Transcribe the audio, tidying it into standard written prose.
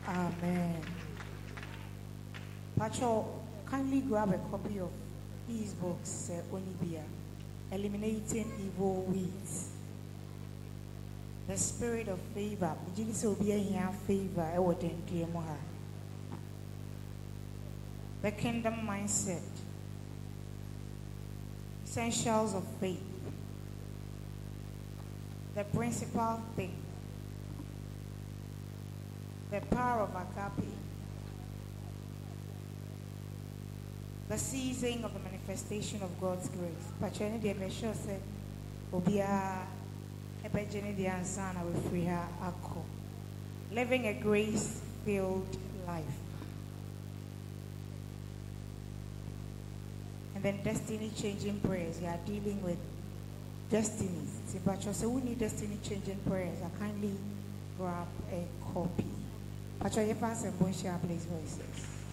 Amen. Pacho, kindly grab a copy of his books, Onibia, Eliminating Evil Weeds. The Spirit of Favor. Favor. The Kingdom Mindset. Essentials of Faith. The Principal Thing. The Power of Agape. The Seizing of the Manifestation of God's Grace. Pachani de Mesho said, Obia Ebejeni de Ansana with free her ako. Living a grace-filled life. And then destiny-changing prayers. You are dealing with destinies. See, Pacho, so we need destiny-changing prayers. I kindly grab a copy. Pacho, you pass and share, please, voices.